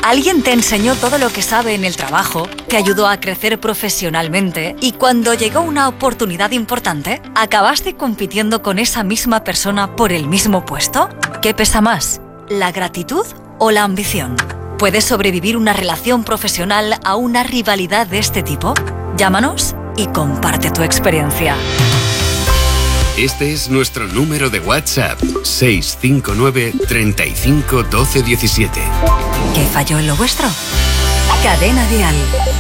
Alguien te enseñó todo lo que sabe en el trabajo, te ayudó a crecer profesionalmente y cuando llegó una oportunidad importante, acabaste compitiendo con esa misma persona por el mismo puesto. ¿Qué pesa más, la gratitud o la ambición? ¿Puedes sobrevivir una relación profesional a una rivalidad de este tipo? Llámanos y comparte tu experiencia. Este es nuestro número de WhatsApp, 659 35 12 17. ¿Qué falló en lo vuestro? Cadena Dial.